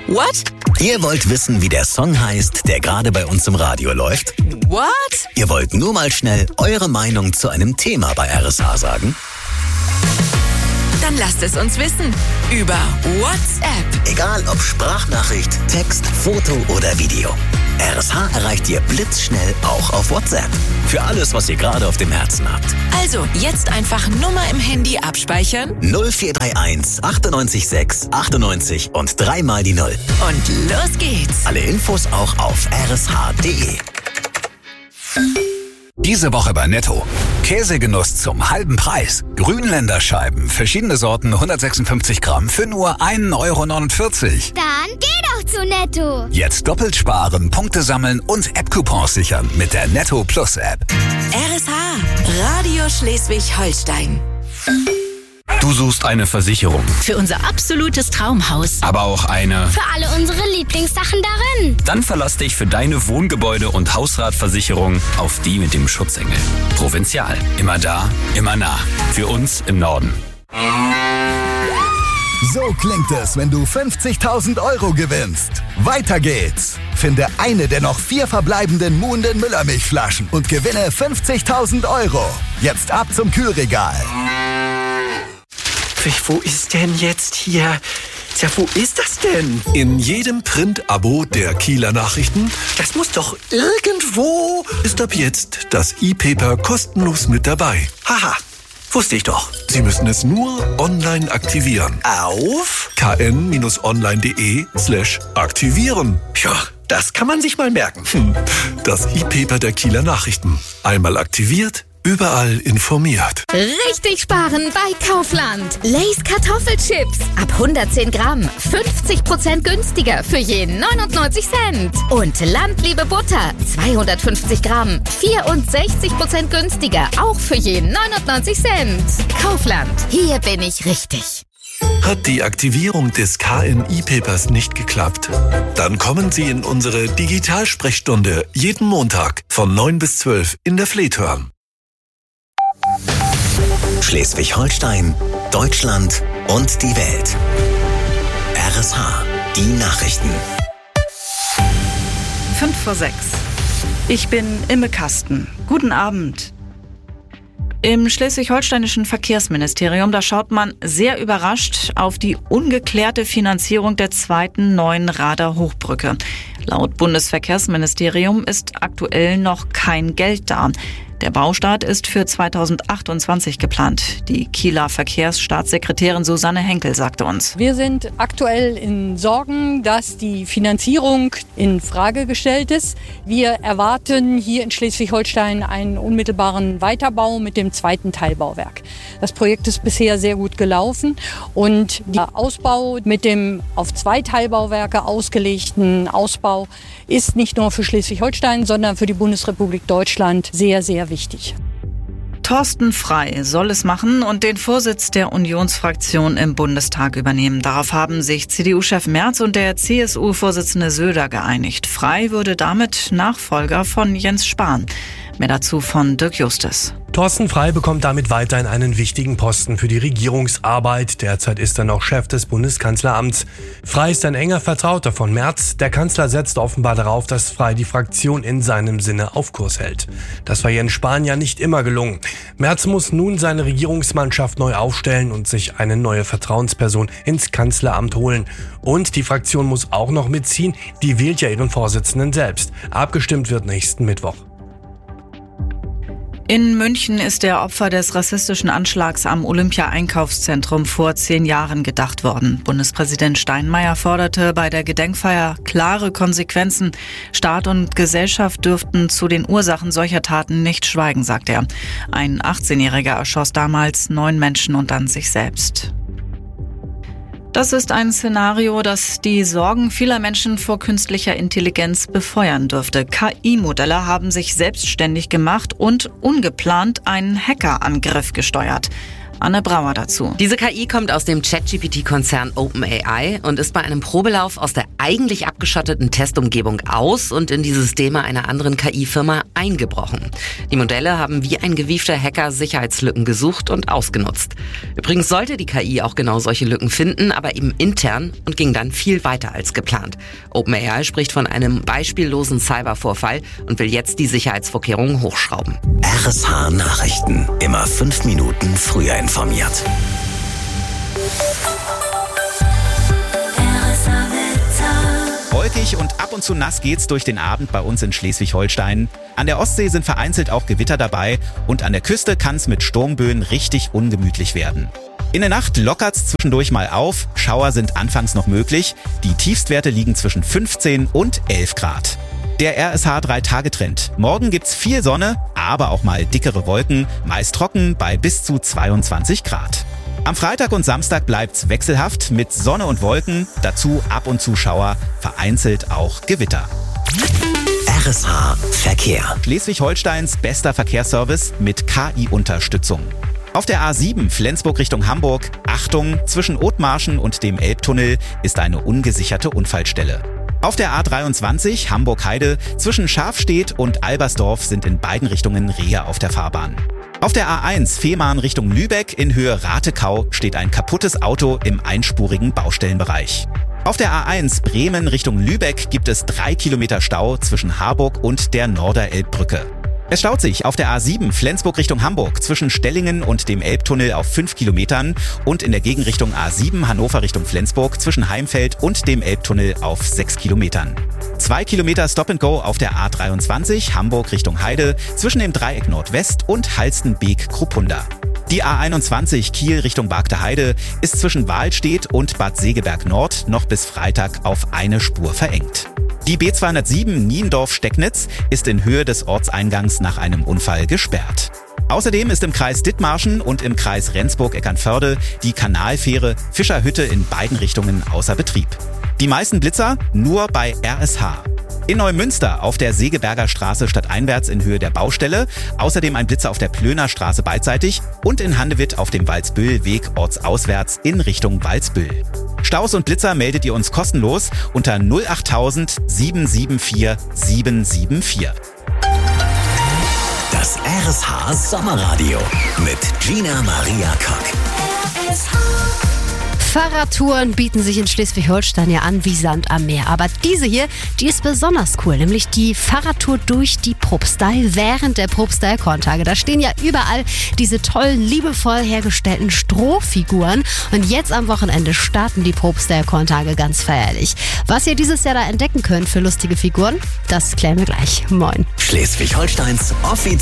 What? Ihr wollt wissen, wie der Song heißt, der gerade bei uns im Radio läuft? What? Ihr wollt nur mal schnell eure Meinung zu einem Thema bei RSH sagen? Dann lasst es uns wissen. Über WhatsApp. Egal ob Sprachnachricht, Text, Foto oder Video. RSH erreicht ihr blitzschnell auch auf WhatsApp. Für alles, was ihr gerade auf dem Herzen habt. Also, jetzt einfach Nummer im Handy abspeichern. 0431 98 6 98 und 3 mal die 0. Und los geht's. Alle Infos auch auf rsh.de. Diese Woche bei Netto. Käsegenuss zum halben Preis. Grünländerscheiben, verschiedene Sorten, 156 Gramm für nur 1,49 Euro. Dann geh doch zu Netto. Jetzt doppelt sparen, Punkte sammeln und App-Coupons sichern mit der Netto Plus App. RSH, Radio Schleswig-Holstein. Du suchst eine Versicherung, Für unser absolutes Traumhaus. aber auch eine. Für alle unsere Lieblingssachen darin. Dann verlass dich für deine Wohngebäude- und Hausratversicherung auf die mit dem Schutzengel. Provinzial. Immer da, immer nah. Für uns im Norden. So klingt es, wenn du 50.000 Euro gewinnst. Weiter geht's. Finde eine der noch 4 verbleibenden Muhnden Müllermilchflaschen und gewinne 50.000 Euro. Jetzt ab zum Kühlregal. Wo ist denn jetzt hier? Ja, wo ist das denn? In jedem Print-Abo der Kieler Nachrichten Das muss doch irgendwo... ist ab jetzt das E-Paper kostenlos mit dabei. Haha, wusste ich doch. Sie müssen es nur online aktivieren. Auf? kn-online.de/aktivieren. Ja, das kann man sich mal merken. Das E-Paper der Kieler Nachrichten. Einmal aktiviert, überall informiert. Richtig sparen bei Kaufland. Lay's Kartoffelchips. Ab 110 Gramm. 50% günstiger für je 99 Cent. Und Landliebe Butter. 250 Gramm. 64% günstiger. Auch für je 99 Cent. Kaufland. Hier bin ich richtig. Hat die Aktivierung des KN-E-Papers nicht geklappt? Dann kommen Sie in unsere Digitalsprechstunde jeden Montag von 9 bis 12 in der Fleethörn. Schleswig-Holstein, Deutschland und die Welt. RSH, die Nachrichten. 5:06. Ich bin Imme Kasten. Guten Abend. Im schleswig-holsteinischen Verkehrsministerium, da schaut man sehr überrascht auf die ungeklärte Finanzierung der zweiten neuen Radar-Hochbrücke. Laut Bundesverkehrsministerium ist aktuell noch kein Geld da. Der Baustart ist für 2028 geplant. Die Kieler Verkehrsstaatssekretärin Susanne Henkel sagte uns: Wir sind aktuell in Sorgen, dass die Finanzierung in Frage gestellt ist. Wir erwarten hier in Schleswig-Holstein einen unmittelbaren Weiterbau mit dem zweiten Teilbauwerk. Das Projekt ist bisher sehr gut gelaufen und der Ausbau mit dem auf 2 Teilbauwerke ausgelegten Ausbau ist nicht nur für Schleswig-Holstein, sondern für die Bundesrepublik Deutschland sehr, sehr wichtig. Thorsten Frey soll es machen und den Vorsitz der Unionsfraktion im Bundestag übernehmen. Darauf haben sich CDU-Chef Merz und der CSU-Vorsitzende Söder geeinigt. Frey würde damit Nachfolger von Jens Spahn. Mehr dazu von Dirk Justus. Thorsten Frey bekommt damit weiterhin einen wichtigen Posten für die Regierungsarbeit. Derzeit ist er noch Chef des Bundeskanzleramts. Frey ist ein enger Vertrauter von Merz. Der Kanzler setzt offenbar darauf, dass Frey die Fraktion in seinem Sinne auf Kurs hält. Das war Jens Spahn ja nicht immer gelungen. Merz muss nun seine Regierungsmannschaft neu aufstellen und sich eine neue Vertrauensperson ins Kanzleramt holen. Und die Fraktion muss auch noch mitziehen. Die wählt ja ihren Vorsitzenden selbst. Abgestimmt wird nächsten Mittwoch. In München ist der Opfer des rassistischen Anschlags am Olympia-Einkaufszentrum vor 10 Jahren gedacht worden. Bundespräsident Steinmeier forderte bei der Gedenkfeier klare Konsequenzen. Staat und Gesellschaft dürften zu den Ursachen solcher Taten nicht schweigen, sagt er. Ein 18-Jähriger erschoss damals 9 Menschen und dann sich selbst. Das ist ein Szenario, das die Sorgen vieler Menschen vor künstlicher Intelligenz befeuern dürfte. KI-Modelle haben sich selbstständig gemacht und ungeplant einen Hackerangriff gesteuert. Anne Brauer dazu. Diese KI kommt aus dem ChatGPT-Konzern OpenAI und ist bei einem Probelauf aus der eigentlich abgeschotteten Testumgebung aus und in die Systeme einer anderen KI-Firma eingebrochen. Die Modelle haben wie ein gewiefter Hacker Sicherheitslücken gesucht und ausgenutzt. Übrigens sollte die KI auch genau solche Lücken finden, aber eben intern und ging dann viel weiter als geplant. OpenAI spricht von einem beispiellosen Cybervorfall und will jetzt die Sicherheitsvorkehrungen hochschrauben. RSH Nachrichten. Immer 5 Minuten früher informiert. Wolkig und ab und zu nass geht's durch den Abend bei uns in Schleswig-Holstein. An der Ostsee sind vereinzelt auch Gewitter dabei und an der Küste kann's mit Sturmböen richtig ungemütlich werden. In der Nacht lockert's zwischendurch mal auf, Schauer sind anfangs noch möglich, die Tiefstwerte liegen zwischen 15 und 11 Grad. Der RSH 3-Tage-Trend. Morgen gibt's viel Sonne, aber auch mal dickere Wolken, meist trocken bei bis zu 22 Grad. Am Freitag und Samstag bleibt's wechselhaft mit Sonne und Wolken, dazu ab und zu Schauer, vereinzelt auch Gewitter. RSH Verkehr. Schleswig-Holsteins bester Verkehrsservice mit KI-Unterstützung. Auf der A7 Flensburg Richtung Hamburg, Achtung, zwischen Othmarschen und dem Elbtunnel ist eine ungesicherte Unfallstelle. Auf der A23 Hamburg-Heide zwischen Schafstedt und Albersdorf sind in beiden Richtungen Rehe auf der Fahrbahn. Auf der A1 Fehmarn Richtung Lübeck in Höhe Ratekau steht ein kaputtes Auto im einspurigen Baustellenbereich. Auf der A1 Bremen Richtung Lübeck gibt es 3 Kilometer Stau zwischen Harburg und der Norderelbbrücke. Es staut sich auf der A7 Flensburg Richtung Hamburg zwischen Stellingen und dem Elbtunnel auf 5 Kilometern und in der Gegenrichtung A7 Hannover Richtung Flensburg zwischen Heimfeld und dem Elbtunnel auf 6 Kilometern. 2 Kilometer Stop-and-Go auf der A23 Hamburg Richtung Heide zwischen dem Dreieck Nordwest und Halstenbeek-Kruppunda. Die A21 Kiel Richtung Bargter Heide ist zwischen Wahlstedt und Bad Segeberg Nord noch bis Freitag auf eine Spur verengt. Die B207 Niendorf-Stecknitz ist in Höhe des Ortseingangs nach einem Unfall gesperrt. Außerdem ist im Kreis Dithmarschen und im Kreis Rendsburg-Eckernförde die Kanalfähre Fischerhütte in beiden Richtungen außer Betrieb. Die meisten Blitzer nur bei RSH. In Neumünster auf der Segeberger Straße stadteinwärts in Höhe der Baustelle, außerdem ein Blitzer auf der Plöner Straße beidseitig und in Handewitt auf dem Walsbüll-Weg ortsauswärts in Richtung Walsbüll. Staus und Blitzer meldet ihr uns kostenlos unter 08000 774 774. Das RSH Sommerradio mit Gina Maria Kock. Fahrradtouren bieten sich in Schleswig-Holstein ja an wie Sand am Meer. Aber diese hier, die ist besonders cool, nämlich die Fahrradtour durch die Propstei während der Propstei-Korntage. Da stehen ja überall diese tollen, liebevoll hergestellten Strohfiguren. Und jetzt am Wochenende starten die Propstei-Korntage ganz feierlich. Was ihr dieses Jahr da entdecken könnt für lustige Figuren, das klären wir gleich. Moin. Schleswig-Holsteins offiziell